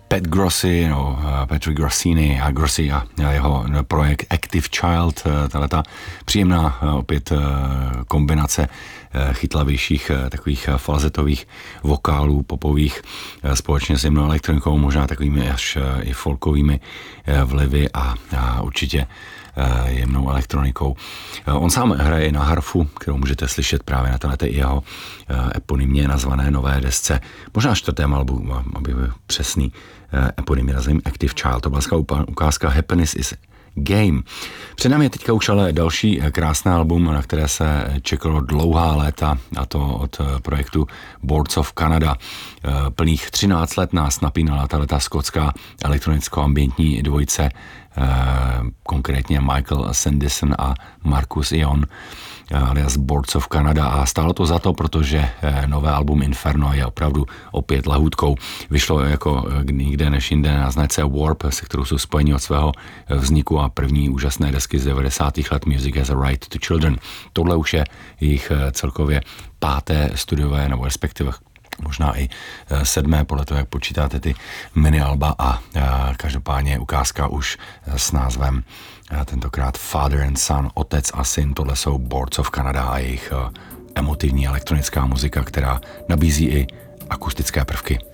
Pat Grossi, no, Patrick Grossini a Grossi a jeho projekt Active Child, tato příjemná opět kombinace chytlavějších takových falzetových vokálů popových společně s jemnou elektronikou, možná takovými až i folkovými vlivy a určitě jemnou elektronikou. On sám hraje i na harfu, kterou můžete slyšet právě na této jeho eponymně nazvané nové desce. Možná 4. albu, aby byl přesný eponymně nazvaný Active Child. To byla ukázka Happiness is Game. Před námi je teďka už ale další krásný album, na které se čekalo dlouhá léta, a to od projektu Boards of Canada. Plných 13 let nás napínala tato skotská elektronicko-ambientní dvojice, konkrétně Michael Sandison a Marcus Ion, alias Boards of Canada, a stálo to za to, protože nové album Inferno je opravdu opět lahůdkou. Vyšlo jako nikde než jinde na značce Warp, se kterou jsou spojeni od svého vzniku, a první úžasné desky z 90. let Music as a Right to Children. Tohle už je jejich celkově 5. studiové, nebo respektive možná i 7. podle toho, jak počítáte ty mini alba, a každopádně ukázka už s názvem tentokrát Father and Son, Otec a syn. Tohle jsou Boards of Canada a jejich emotivní elektronická muzika, která nabízí i akustické prvky.